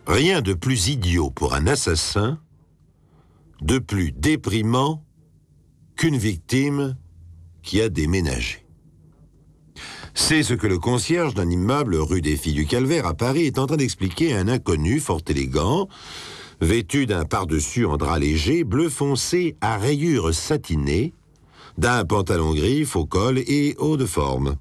Rien de plus idiot pour un assassin, de plus déprimant qu'une victime qui a déménagé. C'est ce que le concierge d'un immeuble rue des Filles du Calvaire à Paris est en train d'expliquer à un inconnu fort élégant, vêtu d'un pardessus en drap léger, bleu foncé à rayures satinées, d'un pantalon gris, faux col et haut de forme.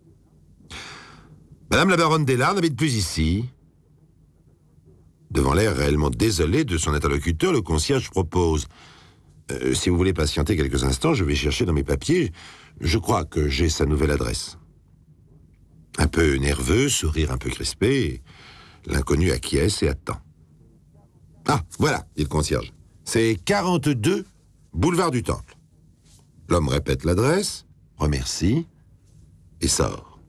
Madame la baronne Deslards n'habite plus ici. Devant l'air réellement désolé de son interlocuteur, le concierge propose « Si vous voulez patienter quelques instants, je vais chercher dans mes papiers. Je crois que j'ai sa nouvelle adresse. » Un peu nerveux, sourire un peu crispé, l'inconnu acquiesce et attend. « Ah, voilà, dit le concierge. C'est 42 boulevard du Temple. » L'homme répète l'adresse, remercie et sort.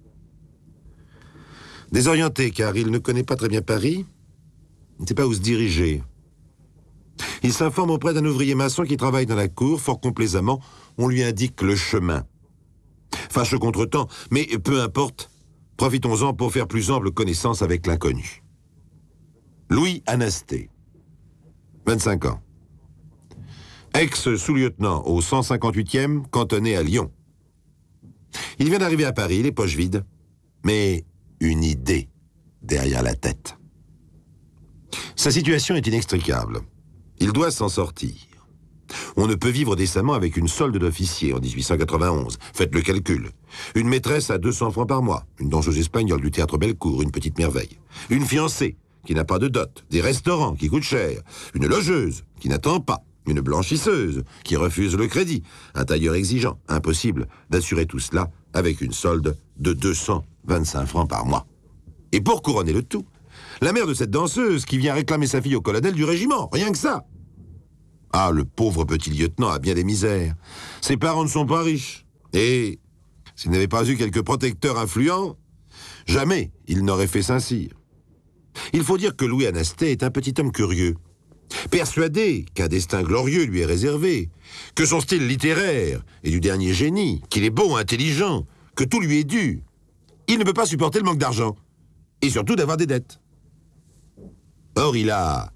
Désorienté car il ne connaît pas très bien Paris, il ne sait pas où se diriger. Il s'informe auprès d'un ouvrier maçon qui travaille dans la cour. Fort complaisamment, on lui indique le chemin. Fâcheux contretemps, mais peu importe, profitons-en pour faire plus ample connaissance avec l'inconnu. Louis Anasté, 25 ans. Ex-sous-lieutenant au 158e, cantonné à Lyon. Il vient d'arriver à Paris, les poches vides, mais une idée derrière la tête. Sa situation est inextricable. Il doit s'en sortir. On ne peut vivre décemment avec une solde d'officier en 1891. Faites le calcul. Une maîtresse à 200 francs par mois, une danseuse espagnole du théâtre Bellecour, une petite merveille. Une fiancée qui n'a pas de dot, des restaurants qui coûtent cher, une logeuse qui n'attend pas, une blanchisseuse qui refuse le crédit, un tailleur exigeant. Impossible d'assurer tout cela avec une solde de 225 francs par mois. Et pour couronner le tout, la mère de cette danseuse qui vient réclamer sa fille au colonel du régiment, rien que ça. Ah, le pauvre petit lieutenant a bien des misères. Ses parents ne sont pas riches. Et s'il n'avait pas eu quelques protecteurs influents, jamais il n'aurait fait Saint-Cyr. Il faut dire que Louis Anasté est un petit homme curieux, persuadé qu'un destin glorieux lui est réservé, que son style littéraire est du dernier génie, qu'il est beau, intelligent, que tout lui est dû. Il ne peut pas supporter le manque d'argent, et surtout d'avoir des dettes. Or, il a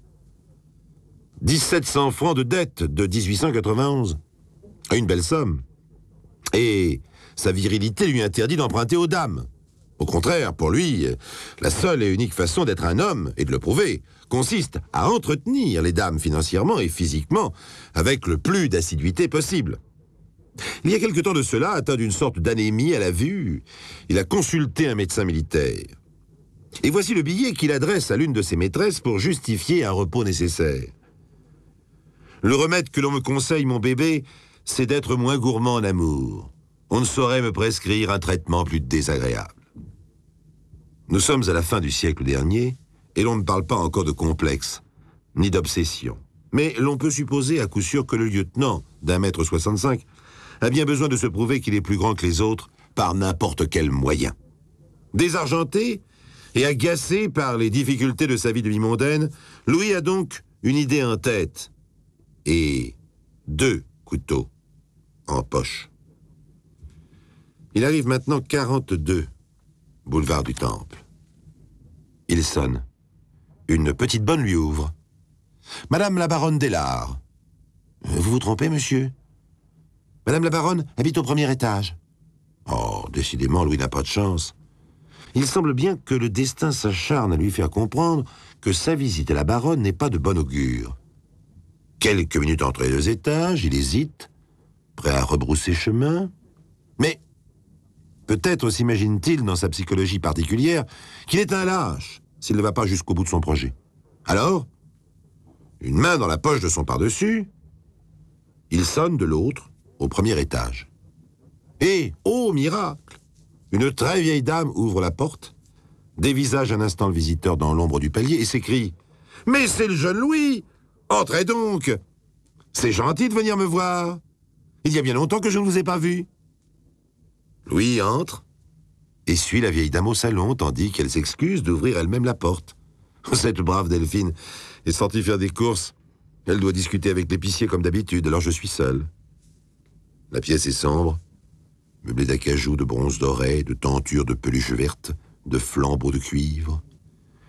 1700 francs de dette de 1891. Une belle somme. Et sa virilité lui interdit d'emprunter aux dames. Au contraire, pour lui, la seule et unique façon d'être un homme, et de le prouver, consiste à entretenir les dames financièrement et physiquement avec le plus d'assiduité possible. Il y a quelque temps de cela, atteint d'une sorte d'anémie à la vue, il a consulté un médecin militaire. Et voici le billet qu'il adresse à l'une de ses maîtresses pour justifier un repos nécessaire. Le remède que l'on me conseille, mon bébé, c'est d'être moins gourmand en amour. On ne saurait me prescrire un traitement plus désagréable. Nous sommes à la fin du siècle dernier, et l'on ne parle pas encore de complexe, ni d'obsession. Mais l'on peut supposer à coup sûr que le lieutenant, d'1,65 m, a bien besoin de se prouver qu'il est plus grand que les autres par n'importe quel moyen. Désargenté et agacé par les difficultés de sa vie demi-mondaine, Louis a donc une idée en tête et 2 couteaux en poche. Il arrive maintenant 42 boulevard du Temple. Il sonne. Une petite bonne lui ouvre. « Madame la baronne Deslards. »« Vous vous trompez, monsieur ? Madame la baronne habite au 1er étage. » Oh, décidément, Louis n'a pas de chance. Il semble bien que le destin s'acharne à lui faire comprendre que sa visite à la baronne n'est pas de bon augure. Quelques minutes entre les 2 étages, il hésite, prêt à rebrousser chemin. Mais peut-être s'imagine-t-il, dans sa psychologie particulière, qu'il est un lâche s'il ne va pas jusqu'au bout de son projet. Alors, une main dans la poche de son pardessus, il sonne de l'autre, au 1er étage. Et, ô miracle, une très vieille dame ouvre la porte, dévisage un instant le visiteur dans l'ombre du palier et s'écrie « Mais c'est le jeune Louis! Entrez donc! C'est gentil de venir me voir. Il y a bien longtemps que je ne vous ai pas vu. » Louis entre et suit la vieille dame au salon, tandis qu'elle s'excuse d'ouvrir elle-même la porte. Cette brave Delphine est sortie faire des courses. Elle doit discuter avec l'épicier comme d'habitude, alors je suis seul. La pièce est sombre, meublée d'acajou, de bronze doré, de tentures de peluche verte, de flambeaux de cuivre.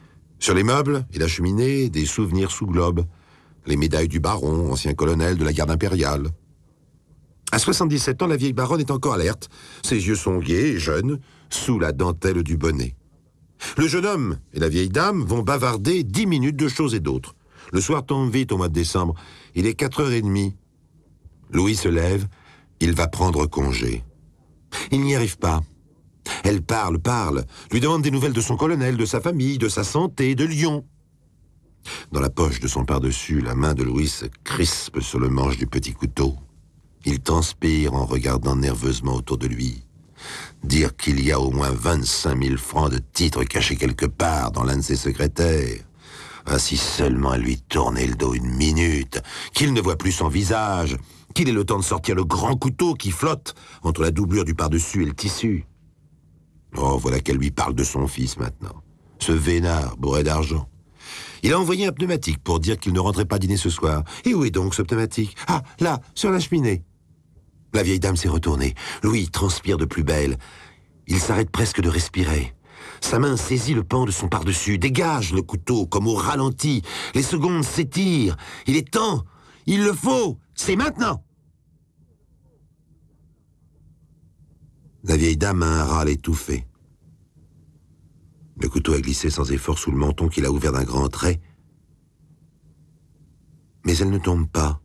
Sur les meubles et la cheminée, des souvenirs sous globe. Les médailles du baron, ancien colonel de la garde impériale. À 77 ans, la vieille baronne est encore alerte. Ses yeux sont gais et jeunes, sous la dentelle du bonnet. Le jeune homme et la vieille dame vont bavarder 10 minutes de choses et d'autres. Le soir tombe vite au mois de décembre. Il est 4h30. Louis se lève. Il va prendre congé. Il n'y arrive pas. Elle parle, lui demande des nouvelles de son colonel, de sa famille, de sa santé, de Lyon. Dans la poche de son pardessus, la main de Louis se crispe sur le manche du petit couteau. Il transpire en regardant nerveusement autour de lui. Dire qu'il y a au moins 25 000 francs de titres cachés quelque part dans l'un de ses secrétaires. Ah, si seulement elle lui tournait le dos une minute, qu'il ne voit plus son visage, qu'il ait le temps de sortir le grand couteau qui flotte entre la doublure du pardessus et le tissu. Oh, voilà qu'elle lui parle de son fils maintenant. Ce vénard bourré d'argent. Il a envoyé un pneumatique pour dire qu'il ne rentrait pas dîner ce soir. Et où est donc ce pneumatique? Ah, là, sur la cheminée. La vieille dame s'est retournée. Louis transpire de plus belle. Il s'arrête presque de respirer. Sa main saisit le pan de son pardessus, dégage le couteau comme au ralenti. Les secondes s'étirent. Il est temps. Il le faut. C'est maintenant. La vieille dame a un râle étouffé. Le couteau a glissé sans effort sous le menton qu'il a ouvert d'un grand trait. Mais elle ne tombe pas.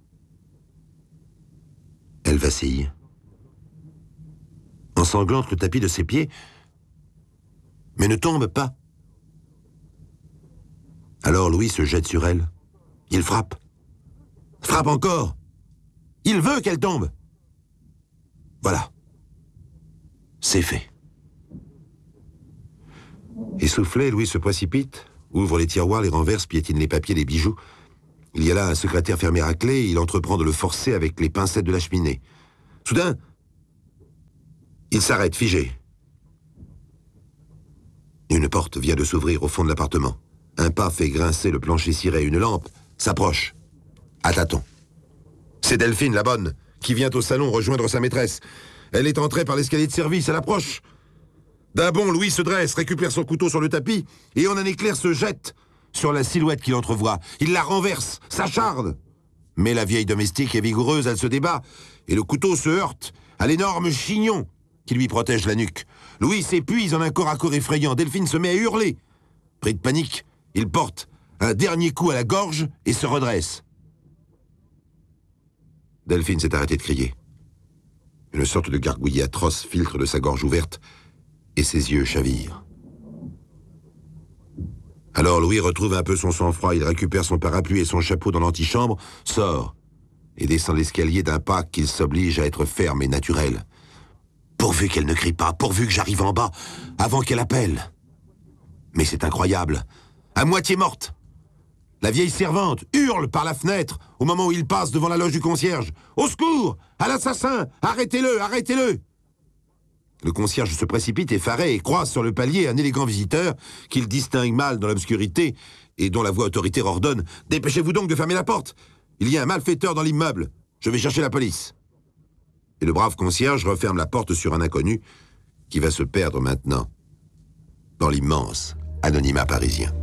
Elle vacille. Ensanglante le tapis de ses pieds, mais ne tombe pas. Alors Louis se jette sur elle. Il frappe. Frappe encore. Il veut qu'elle tombe. Voilà. C'est fait. Essoufflé, Louis se précipite, ouvre les tiroirs, les renverse, piétine les papiers, les bijoux. Il y a là un secrétaire fermé à clé et il entreprend de le forcer avec les pincettes de la cheminée. Soudain, il s'arrête, figé. Une porte vient de s'ouvrir au fond de l'appartement. Un pas fait grincer le plancher ciré. Une lampe s'approche. À tâtons. C'est Delphine, la bonne, qui vient au salon rejoindre sa maîtresse. Elle est entrée par l'escalier de service, elle approche. D'un bond, Louis se dresse, récupère son couteau sur le tapis, et en un éclair se jette sur la silhouette qu'il entrevoit. Il la renverse, s'acharne. Mais la vieille domestique est vigoureuse, elle se débat, et le couteau se heurte à l'énorme chignon qui lui protège la nuque. Louis s'épuise en un corps à corps effrayant. Delphine se met à hurler. Pris de panique, il porte un dernier coup à la gorge et se redresse. Delphine s'est arrêtée de crier. Une sorte de gargouillis atroce filtre de sa gorge ouverte et ses yeux chavirent. Alors Louis retrouve un peu son sang-froid, il récupère son parapluie et son chapeau dans l'antichambre, sort et descend l'escalier d'un pas qu'il s'oblige à être ferme et naturel. Pourvu qu'elle ne crie pas, pourvu que j'arrive en bas, avant qu'elle appelle. Mais c'est incroyable, à moitié morte. La vieille servante hurle par la fenêtre au moment où il passe devant la loge du concierge. « Au secours! À l'assassin! Arrêtez-le! Arrêtez-le » Le concierge se précipite effaré et croise sur le palier un élégant visiteur qu'il distingue mal dans l'obscurité et dont la voix autoritaire ordonne « Dépêchez-vous donc de fermer la porte! Il y a un malfaiteur dans l'immeuble. Je vais chercher la police. » Et le brave concierge referme la porte sur un inconnu qui va se perdre maintenant dans l'immense anonymat parisien.